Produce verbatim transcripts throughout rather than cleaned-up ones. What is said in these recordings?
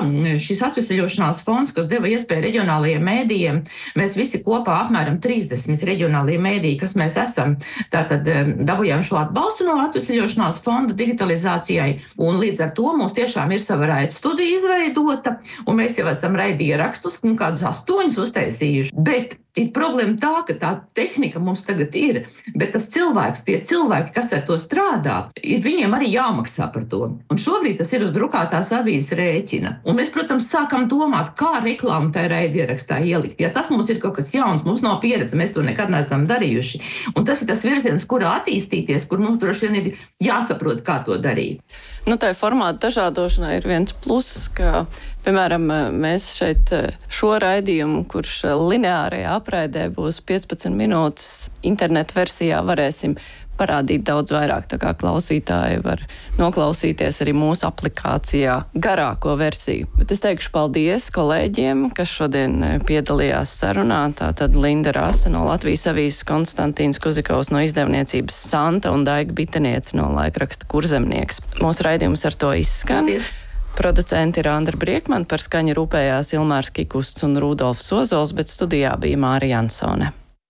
šis atveseļošanās fonds, kas deva iespēju reģionālajiem mēdījiem, mēs visi kopā apmēram trīsdesmit reģionālie mēdīji, kas mēs esam, tātad dabūjām šo atbalstu no atveseļošanās fonda digitalizācijai, un līdz ar to mums tiešām ir sava raida studija izveidota, un mēs jau esam raidīja rakstus, nu, kādus astoņus uztaisījuši, bet ir problēma tā, ka tā tehnika mums tagad ir, bet tas cilvēks, tie cilvēki, kas ar to strādā, ir viņiem arī jāmaksā par to. Un šobrīd tas ir uz drukātās avīzes rēķina. Un mēs, protams, sākam domāt, kā reklāmu tajā raidierakstā ielikt. Ja tas mums ir kaut kas jauns, mums nav pieredze, mēs to nekad neesam darījuši. Un tas ir tas virziens, kurā attīstīties, kur mums droši vien ir jāsaprot, kā to darīt. Nu, tā formāta dažādošanai ir viens pluss, ka, piemēram, mēs šeit šo raidījumu, kurš lineārajā apraidē būs piecpadsmit minūtes, internetu versijā varēsim parādīt daudz vairāk, tā kā klausītāji var noklausīties arī mūsu aplikācijā garāko versiju. Bet es teikšu paldies kolēģiem, kas šodien piedalījās sarunā. Tātad Linda Rasa no Latvijas avīzes, Konstantīns Kuzikovs no izdevniecības Santa un Daiga Biteniece no laikraksta Kurzemnieks. Mūsu raidījums ar to izskan. Paldies. Producenti ir Andra Briekman, par skaņu rūpējās Ilmārs Kikusts un Rudolfs Ozols, bet studijā bija Māra Jansone.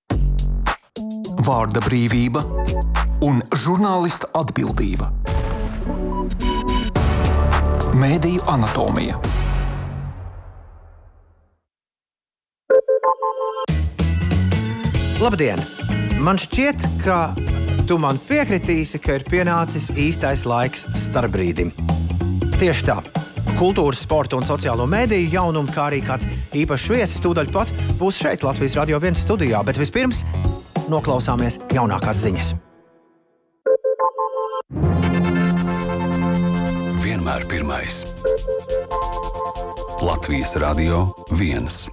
Vārda brīvība un žurnālista atbildība. Mēdīju anatomija. Labdien! Man šķiet, ka tu man piekritīsi, ka ir pienācis īstais laiks starpbrīdim. Tieši tā. Kultūras, sporta un sociālo mēdīju jaunumu, kā arī kāds īpašs viesis tūdaļ pat būs šeit Latvijas Radio viens studijā, bet vispirms noklausāmies jaunākās ziņas. Vienmēr pirmais. Latvijas Radio viens.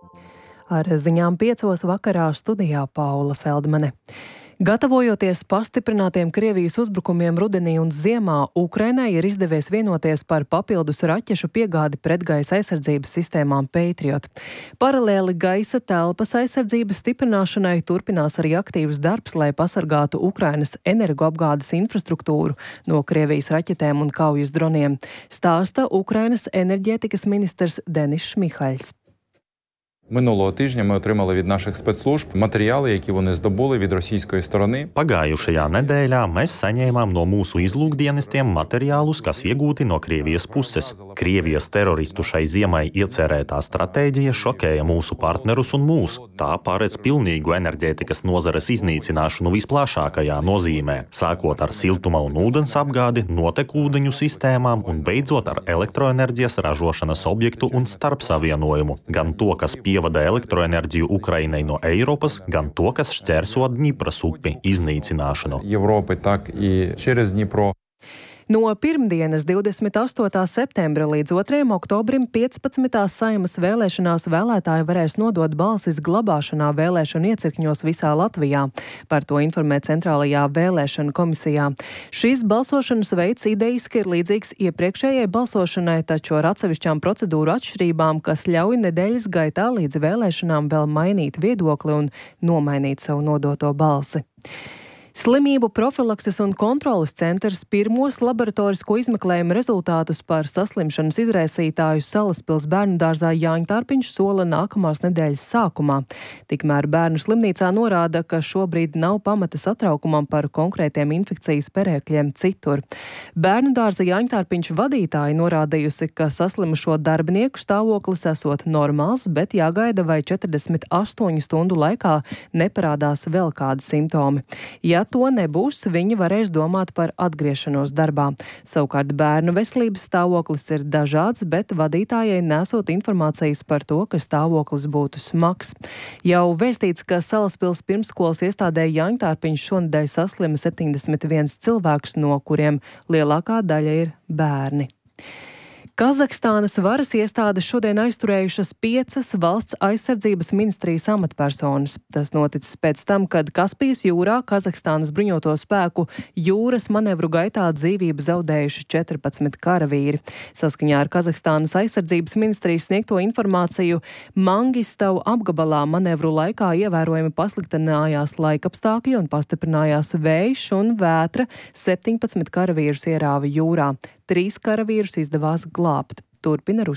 Ar ziņām piecos vakarā studijā Paula Feldmane. Gatavojoties pastiprinātiem Krievijas uzbrukumiem rudenī un ziemā, Ukrainai ir izdevies vienoties par papildus raķešu piegādi pretgaisa aizsardzības sistēmām Patriot. Paralēli gaisa telpas aizsardzības stiprināšanai turpinās arī aktīvs darbs, lai pasargātu Ukrainas energoapgādes infrastruktūru no Krievijas raķetēm un kaujas droniem, stāsta Ukrainas enerģētikas ministrs Denis Šmihaļs. Минулого тижня ми отримали від наших спецслужб матеріали, які вони здобули від російської сторони. Pagājušajā nedēļā mēs saņēmām no mūsu izlūkdienestiem materiālus, kas iegūti no Krievijas puses. Krievijas teroristu šai ziemai iecerētā stratēģija šokēja mūsu partnerus un mūs. Tā paredz pilnīgu enerģētikas nozares iznīcināšanu visplašākajā nozīmē, sākot ar siltuma un ūdens apgādi, notekūdeņu sistēmām un beidzot ar elektroenerģijas ražošanas objektu un starpsavienojumu, gan to, kas pie ievada elektroenerģiju Ukrainai no Eiropas, gan to, kas šķērso Dņipras upi iznīcināšanu. Европы, так и через Днепро. No pirmdienas divdesmit astotā septembra līdz otrajam oktobrim piecpadsmitās Saeimas vēlēšanās vēlētāji varēs nodot balsis glabāšanā vēlēšanu iecirkņos visā Latvijā. Par to informē Centrālajā vēlēšanu komisijā. Šis balsošanas veids idejiski ir līdzīgs iepriekšējai balsošanai, taču ar atsevišķām procedūru atšķirībām, kas ļauj nedēļas gaitā līdz vēlēšanām vēl mainīt viedokli un nomainīt savu nodoto balsi. Slimību profilakses un kontroles centrs pirmos laboratorisko izmeklējumu rezultātus par saslimšanas izraisītāju Salaspils bērnu dārzā Jāņtārpiņš sola nākamās nedēļas sākumā. Tikmēr bērnu slimnīcā norāda, ka šobrīd nav pamata satraukumam par konkrētiem infekcijas perēkļiem citur. Bērnu dārza Jāņtārpiņš vadītāja norādījusi, ka saslimušo darbinieku stāvoklis esot normāls, bet jāgaida, vai četrdesmit astoņu stundu laikā neparādās vēl kādi simptomi. Ja to nebūs, viņi varēs domāt par atgriešanos darbā. Savukārt bērnu veselības stāvoklis ir dažāds, bet vadītājai nesot informācijas par to, ka stāvoklis būtu smags. Jau vēstīts, ka Salaspils pirmsskolas iestādē Jāņtārpiņš šonedēļ saslima septiņdesmit viens cilvēks, no kuriem lielākā daļa ir bērni. Kazahstānas varas iestādes šodien aizturējušas piecas valsts aizsardzības ministrijas amatpersonas. Tas noticis pēc tam, kad Kaspijas jūrā Kazahstānas bruņoto spēku jūras manevru gaitā dzīvību zaudējuši četrpadsmit karavīri. Saskaņā ar Kazahstānas aizsardzības ministrijas sniegto informāciju, Mangistavu apgabalā manevru laikā ievērojami pasliktinājās laikapstākļi un pastiprinājās vējš un vētra, septiņpadsmit karavīrus ierāva jūrā. Trīs karavīrus izdevās glābt. Turpina